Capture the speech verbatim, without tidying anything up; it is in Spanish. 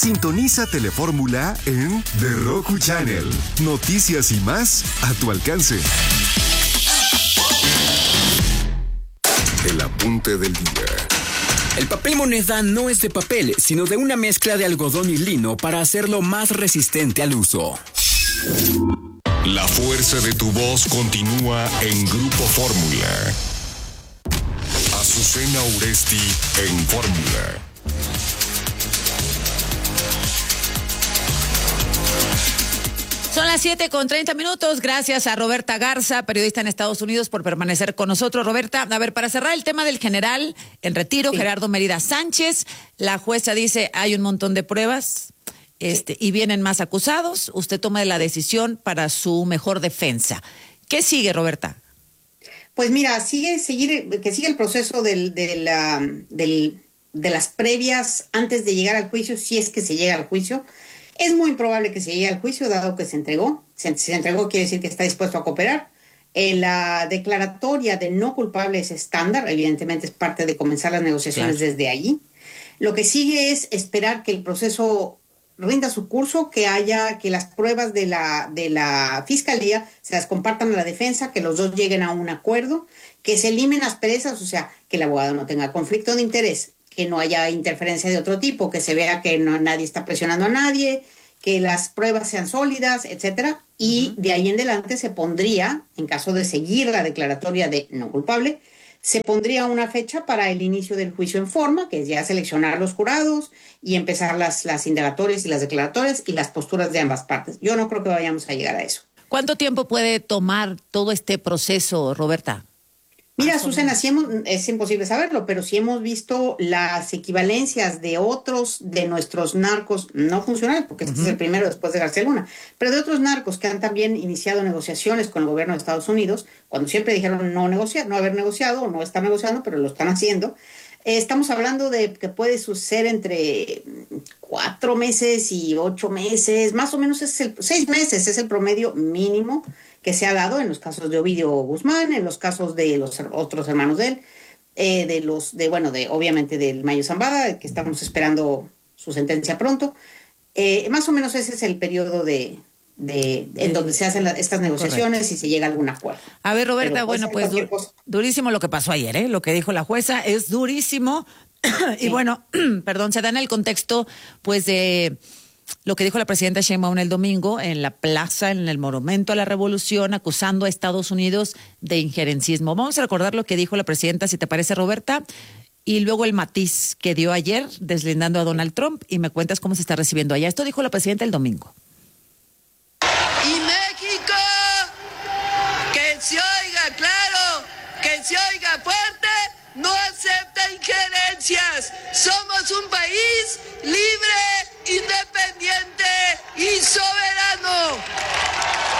Sintoniza Telefórmula en The Roku Channel. Noticias y más a tu alcance. El apunte del día. El papel moneda no es de papel, sino de una mezcla de algodón y lino para hacerlo más resistente al uso. La fuerza de tu voz continúa en Grupo Fórmula. Azucena Uresti en Fórmula. Son las siete con treinta minutos. Gracias a Roberta Garza, periodista en Estados Unidos, por permanecer con nosotros. Roberta, a ver, para cerrar el tema del general en retiro, sí. Gerardo Mérida Sánchez, la jueza dice hay un montón de pruebas este, y vienen más acusados. Usted toma la decisión para su mejor defensa. ¿Qué sigue, Roberta? Pues mira, sigue seguir que sigue el proceso del, del, uh, del, de las previas antes de llegar al juicio, si es que se llega al juicio. Es muy improbable que se llegue al juicio, dado que se entregó. Se, se entregó quiere decir que está dispuesto a cooperar. Eh, la declaratoria de no culpable es estándar, evidentemente es parte de comenzar las negociaciones claro. Desde allí. Lo que sigue es esperar que el proceso rinda su curso, que haya, que las pruebas de la, de la fiscalía se las compartan a la defensa, que los dos lleguen a un acuerdo, que se eliminen asperezas, o sea, que el abogado no tenga conflicto de interés, que no haya interferencia de otro tipo, que se vea que no, nadie está presionando a nadie, que las pruebas sean sólidas, etcétera. Y uh-huh. de ahí en adelante se pondría, en caso de seguir la declaratoria de no culpable, se pondría una fecha para el inicio del juicio en forma, que es ya seleccionar los jurados y empezar las, las indagatorias y las declaratorias y las posturas de ambas partes. Yo no creo que vayamos a llegar a eso. ¿Cuánto tiempo puede tomar todo este proceso, Roberta? Mira, Susana, sí hemos, es imposible saberlo, pero sí hemos visto las equivalencias de otros de nuestros narcos, no funcionales, porque este uh-huh. es el primero después de García Luna, pero de otros narcos que han también iniciado negociaciones con el gobierno de Estados Unidos, cuando siempre dijeron no negociar, no haber negociado, o no estar negociando, pero lo están haciendo. Eh, estamos hablando de que puede suceder entre cuatro meses y ocho meses, más o menos es el, seis meses es el promedio mínimo que se ha dado en los casos de Ovidio Guzmán, en los casos de los otros hermanos de él, eh, de los, de bueno, de obviamente del Mayo Zambada, que estamos esperando su sentencia pronto. Eh, más o menos ese es el periodo de, de, de en donde se hacen la, estas negociaciones. Correcto. Y se llega a algún acuerdo. A ver, Roberta, bueno, pues du- durísimo lo que pasó ayer, ¿eh? Lo que dijo la jueza es durísimo. y sí. bueno, perdón, se da en el contexto, pues, de lo que dijo la presidenta Sheinbaum el domingo en la plaza, en el Monumento a la Revolución, acusando a Estados Unidos de injerencismo. Vamos a recordar lo que dijo la presidenta, si te parece, Roberta, y luego el matiz que dio ayer deslindando a Donald Trump, y me cuentas cómo se está recibiendo allá. Esto dijo la presidenta el domingo. Y México, que se oiga claro, que se oiga fuerte, no acepta injerencias. Somos un país libre